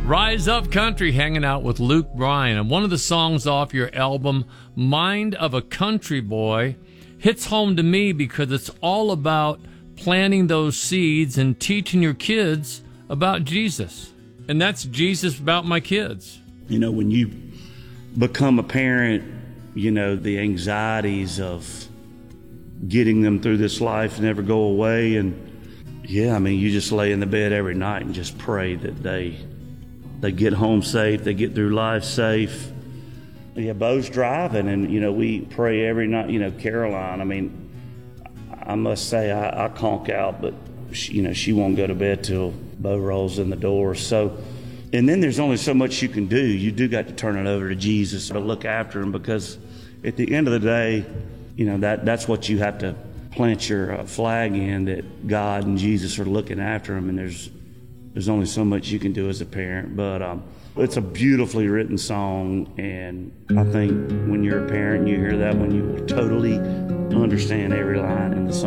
Rise Up Country, hanging out with Luke Bryan. And one of the songs off your album, Mind of a Country Boy, hits home to me because it's all about planting those seeds and teaching your kids about Jesus. And that's Jesus about my kids. You know, when you become a parent, you know, the anxieties of getting them through this life never go away. And yeah, I mean, you just lay in the bed every night and just pray that they get home safe, they get through life safe. Yeah, Bo's driving, and, you know, we pray every night. You know, Caroline, I mean, I must say I conk out, but she won't go to bed till Bo rolls in the door. So, and then there's only so much you can do. You do got to turn it over to Jesus to look after him, because at the end of the day, you know, that's what you have to plant your flag in, that God and Jesus are looking after him, and there's only so much you can do as a parent. But it's a beautifully written song, and I think when you're a parent and you hear that one, you will totally understand every line in the song.